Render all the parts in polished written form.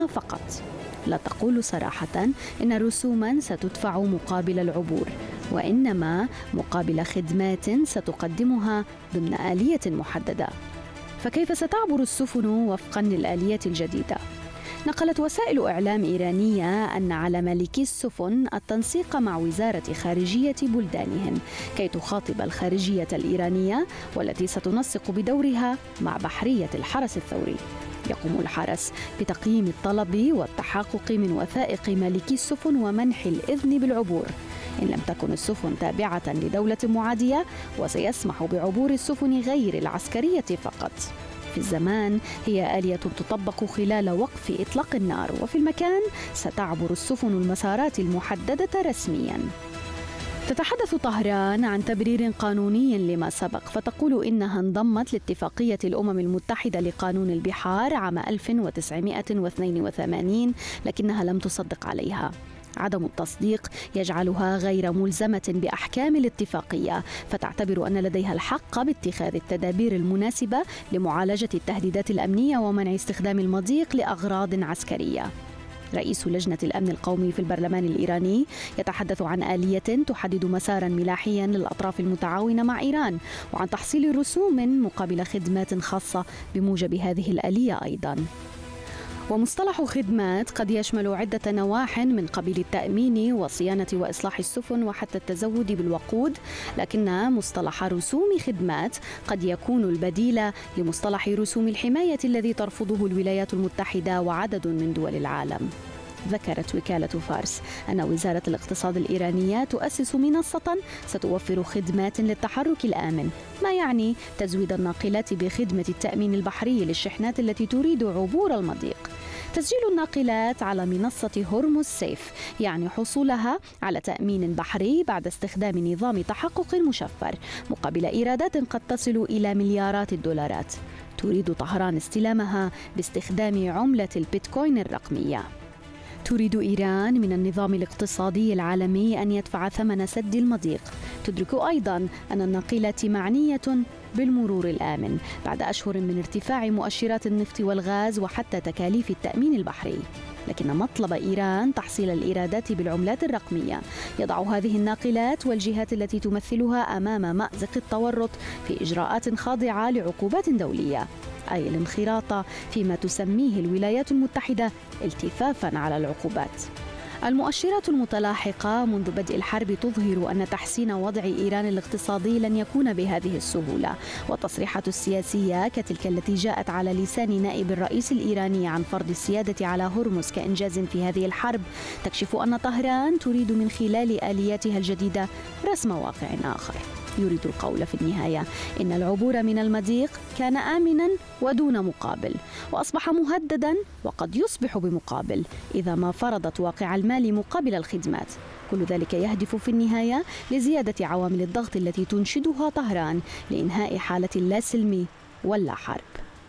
فقط. لا تقول صراحة إن رسوما ستدفع مقابل العبور، وإنما مقابل خدمات ستقدمها ضمن آلية محددة. فكيف ستعبر السفن وفقا للآلية الجديدة؟ نقلت وسائل إعلام إيرانية أن على مالكي السفن التنسيق مع وزارة خارجية بلدانهم كي تخاطب الخارجية الإيرانية، والتي ستنسق بدورها مع بحرية الحرس الثوري. يقوم الحرس بتقييم الطلب والتحقق من وثائق مالكي السفن ومنح الإذن بالعبور إن لم تكن السفن تابعة لدولة معادية، وسيسمح بعبور السفن غير العسكرية فقط. في الزمان هي آلية تطبق خلال وقف إطلاق النار، وفي المكان ستعبر السفن المسارات المحددة رسمياً. تتحدث طهران عن تبرير قانوني لما سبق، فتقول إنها انضمت لاتفاقية الأمم المتحدة لقانون البحار عام 1982، لكنها لم تصدق عليها. عدم التصديق يجعلها غير ملزمة بأحكام الاتفاقية، فتعتبر أن لديها الحق باتخاذ التدابير المناسبة لمعالجة التهديدات الأمنية ومنع استخدام المضيق لأغراض عسكرية. رئيس لجنة الأمن القومي في البرلمان الإيراني يتحدث عن آلية تحدد مسارا ملاحيا للأطراف المتعاونة مع إيران، وعن تحصيل رسوم مقابل خدمات خاصة بموجب هذه الآلية أيضا. ومصطلح خدمات قد يشمل عدة نواح من قبيل التأمين وصيانة وإصلاح السفن وحتى التزود بالوقود، لكن مصطلح رسوم خدمات قد يكون البديل لمصطلح رسوم الحماية الذي ترفضه الولايات المتحدة وعدد من دول العالم. ذكرت وكالة فارس أن وزارة الاقتصاد الإيرانية تؤسس منصة ستوفر خدمات للتحرك الآمن، ما يعني تزويد الناقلات بخدمة التأمين البحري للشحنات التي تريد عبور المضيق. تسجيل الناقلات على منصة هرمز سيف يعني حصولها على تأمين بحري بعد استخدام نظام تحقق مشفر مقابل إيرادات قد تصل إلى مليارات الدولارات. تريد طهران استلامها باستخدام عملة البيتكوين الرقمية. تريد إيران من النظام الاقتصادي العالمي أن يدفع ثمن سد المضيق. تدرك أيضا أن الناقلات معنية بالمرور الآمن بعد أشهر من ارتفاع مؤشرات النفط والغاز وحتى تكاليف التأمين البحري، لكن مطلب إيران تحصيل الإيرادات بالعملات الرقمية يضع هذه الناقلات والجهات التي تمثلها أمام مأزق التورط في إجراءات خاضعة لعقوبات دولية، أي الانخراط فيما تسميه الولايات المتحدة التفافاً على العقوبات. المؤشرات المتلاحقة منذ بدء الحرب تظهر أن تحسين وضع إيران الاقتصادي لن يكون بهذه السهولة، والتصريحات السياسية كتلك التي جاءت على لسان نائب الرئيس الإيراني عن فرض السيادة على هرمز كإنجاز في هذه الحرب تكشف أن طهران تريد من خلال آلياتها الجديدة رسم واقع آخر. يريد القول في النهاية إن العبور من المضيق كان آمناً ودون مقابل، وأصبح مهدداً وقد يصبح بمقابل إذا ما فرضت واقع المال مقابل الخدمات. كل ذلك يهدف في النهاية لزيادة عوامل الضغط التي تنشدها طهران لإنهاء حالة اللا سلم ولا حرب.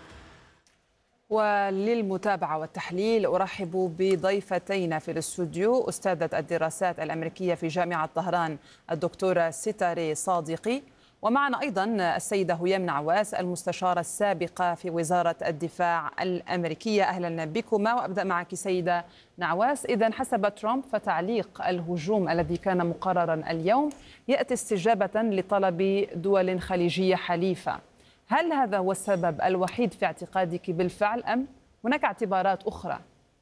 وللمتابعة والتحليل أرحب بضيفتين في الاستوديو، أستاذة الدراسات الأمريكية في جامعة طهران الدكتورة ستاري صادقي، ومعنا أيضا السيدة هيام نعواس المستشارة السابقة في وزارة الدفاع الأمريكية. أهلا بكما، وأبدأ معك سيدة نعواس. إذن حسب ترامب فتعليق الهجوم الذي كان مقررا اليوم يأتي استجابة لطلب دول خليجية حليفة. هل هذا هو السبب الوحيد في اعتقادك بالفعل أم هناك اعتبارات أخرى؟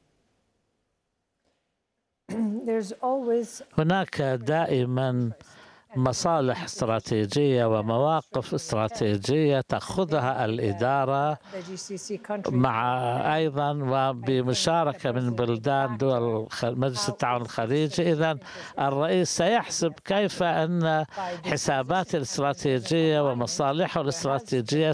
هناك دائما مصالح استراتيجية ومواقف استراتيجية تأخذها الإدارة مع أيضا وبمشاركة من بلدان دول مجلس التعاون الخليجي. إذن الرئيس سيحسب كيف أن حسابات الاستراتيجية ومصالحه الاستراتيجية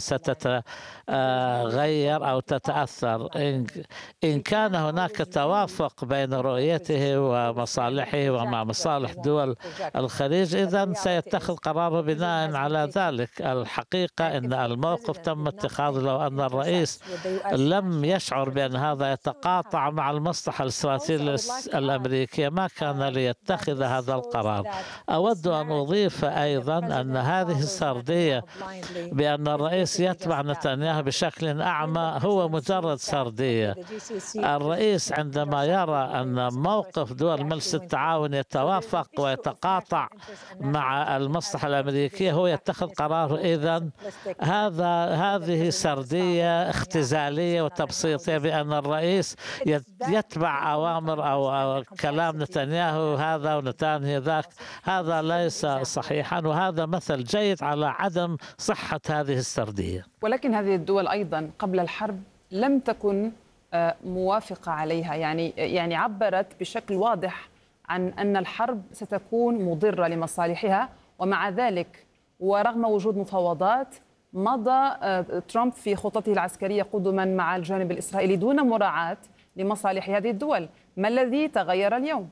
ستتغير أو تتأثر. إن كان هناك توافق بين رؤيته ومصالحه ومع مصالح دول الخليج، إذن كان سيتخذ قراره بناء على ذلك. الحقيقة أن الموقف تم اتخاذه لو أن الرئيس لم يشعر بأن هذا يتقاطع مع المصلحة الاستراتيجية الأمريكية ما كان ليتخذ هذا القرار. أود أن أضيف أيضا أن هذه السردية بأن الرئيس يتبع نتنياهو بشكل أعمى هو مجرد سردية. الرئيس عندما يرى أن موقف دول مجلس التعاون يتوافق ويتقاطع مع المصلحة الأمريكية هو يتخذ قرار. إذن هذه سردية اختزالية وتبسيطية بأن الرئيس يتبع أوامر أو كلام نتنياهو هذا ونتنياهو ذاك. هذا ليس صحيحا، وهذا مثل جيد على عدم صحة هذه السردية. ولكن هذه الدول أيضا قبل الحرب لم تكن موافقة عليها، يعني عبرت بشكل واضح عن أن الحرب ستكون مضرة لمصالحها، ومع ذلك ورغم وجود مفاوضات مضى ترامب في خطته العسكرية قدما مع الجانب الإسرائيلي دون مراعاة لمصالح هذه الدول. ما الذي تغير اليوم؟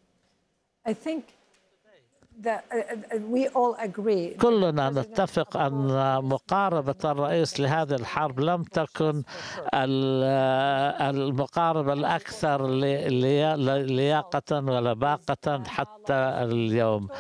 كلنا نتفق أن مقاربة الرئيس لهذه الحرب لم تكن المقاربة الأكثر لياقة ولباقة حتى اليوم.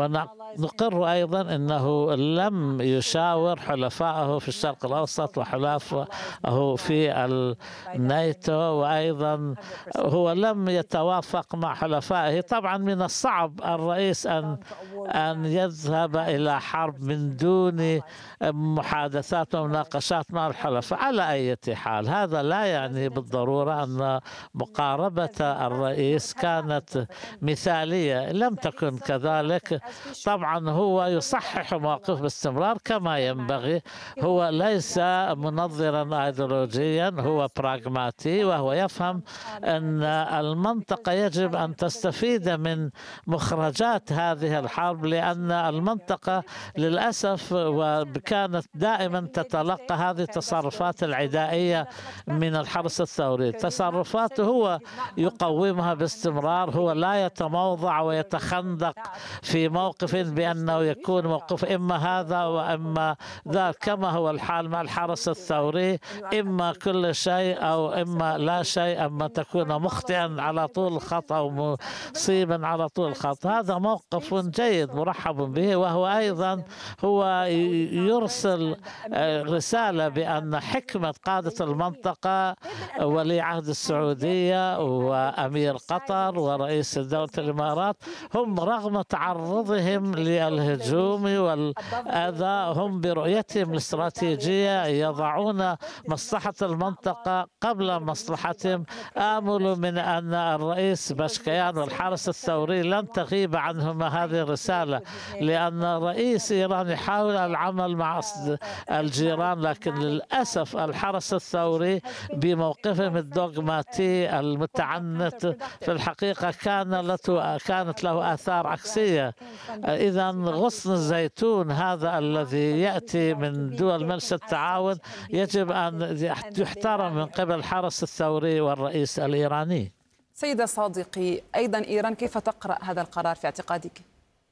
ونقر أيضا أنه لم يشاور حلفائه في الشرق الأوسط وحلفائه في الناتو، وأيضا هو لم يتوافق مع حلفائه. طبعا من الصعب الرئيس أن يذهب إلى حرب من دون محادثات ومناقشات مع الحلفاء. على أي حال هذا لا يعني بالضرورة أن مقاربة الرئيس كانت مثالية، لم تكن كذلك. طبعا هو يصحح مواقف باستمرار كما ينبغي. هو ليس منظرا أيديولوجيا، هو براغماتي، وهو يفهم أن المنطقة يجب أن تستفيد من مخرجات هذه الحرب، لأن المنطقة للأسف وكانت دائما تتلقى هذه التصرفات العدائية من الحرس الثوري. تصرفاته هو يقومها باستمرار، هو لا يتموضع ويتخندق في موقف بأنه يكون موقف إما هذا وإما ذاك، كما هو الحال مع الحرس الثوري، إما كل شيء أو إما لا شيء، أما تكون مخطئا على طول الخط أو مصيبا على طول الخط. هذا موقف جيد مرحب به، وهو أيضا هو يرسل رسالة بأن حكمة قادة المنطقة ولي عهد السعودية وأمير قطر ورئيس دولة الإمارات هم رغم تعرضهم للهجوم والأذى هم برؤيتهم الاستراتيجية يضعون مصلحة المنطقة قبل مصلحتهم. آمل من أن الرئيس بشكيان والحرس الثوري لن تغيب عنهما هذه الرسالة، لأن رئيس إيران يحاول العمل مع الجيران، لكن للأسف الحرس الثوري بموقفهم الدوغماتي المتعنت في الحقيقة كانت له آثار عكسية. إذا غصن الزيتون هذا الذي يأتي من دول مجلس التعاون يجب أن يحترم من قبل الحرس الثوري والرئيس الإيراني. سيدة صادقي، أيضا إيران كيف تقرأ هذا القرار في اعتقادك؟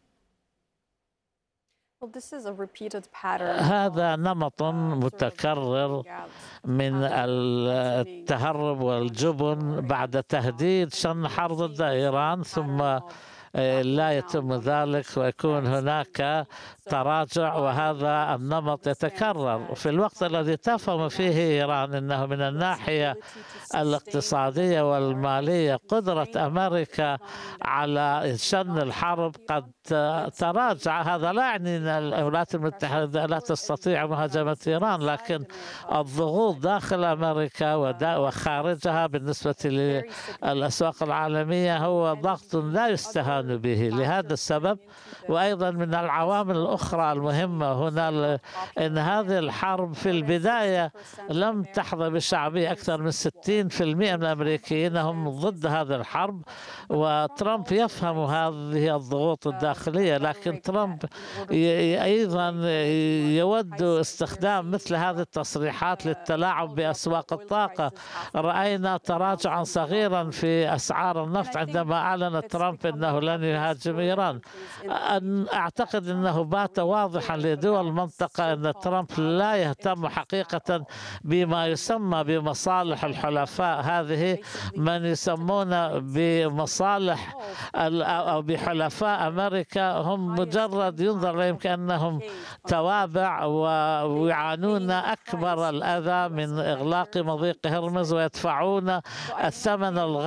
هذا نمط متكرر من التهرب والجبن بعد تهديد شن حرب ضد إيران، ثم لا يتم ذلك ويكون هناك تراجع، وهذا النمط يتكرر في الوقت الذي تفهم فيه إيران أنه من الناحية الاقتصادية والمالية قدرة أمريكا على شن الحرب قد تراجع. هذا لا يعني أن الولايات المتحدة لا تستطيع مهاجمة إيران، لكن الضغوط داخل أمريكا وخارجها بالنسبة للأسواق العالمية هو ضغط لا يستهان به. لهذا السبب وأيضا من العوامل الأخرى المهمة هنا أن هذه الحرب في البداية لم تحظى بشعبية. أكثر من 60% من الأمريكيين هم ضد هذه الحرب، وترامب يفهم هذه الضغوط الداخلية الداخلية، لكن ترامب أيضا يود استخدام مثل هذه التصريحات للتلاعب بأسواق الطاقة. رأينا تراجعا صغيرا في أسعار النفط عندما أعلن ترامب أنه لن يهاجم إيران. أعتقد أنه بات واضحا لدول المنطقة أن ترامب لا يهتم حقيقة بما يسمى بمصالح الحلفاء. هذه من يسمون بمصالح أو بحلفاء أمريكا هم مجرد ينظر لهم كأنهم توابع ويعانون أكبر الأذى من إغلاق مضيق هرمز ويدفعون الثمن